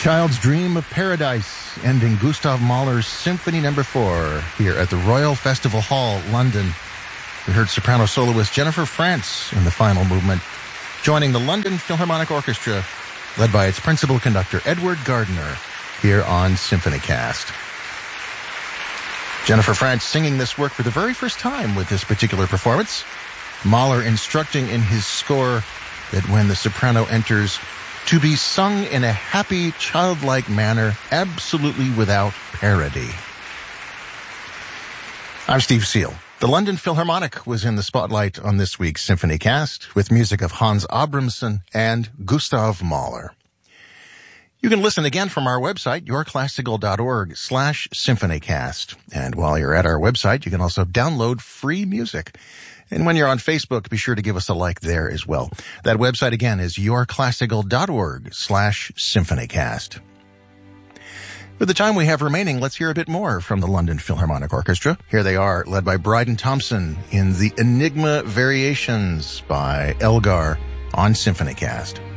Child's Dream of Paradise, ending Gustav Mahler's Symphony No. 4 here at the Royal Festival Hall, London. We heard soprano soloist Jennifer Frantz in the final movement, joining the London Philharmonic Orchestra, led by its principal conductor, Edward Gardner, here on SymphonyCast. Jennifer Frantz singing this work for the very first time with this particular performance. Mahler instructing in his score that when the soprano enters, to be sung in a happy, childlike manner, absolutely without parody. I'm Steve Seal. The London Philharmonic was in the spotlight on this week's SymphonyCast with music of Hans Abramson and Gustav Mahler. You can listen again from our website, yourclassical.org/symphonycast. And while you're at our website, you can also download free music. And when you're on Facebook, be sure to give us a like there as well. That website again is yourclassical.org/symphonycast. With the time we have remaining, let's hear a bit more from the London Philharmonic Orchestra. Here they are, led by Bryden Thompson in the Enigma Variations by Elgar on SymphonyCast.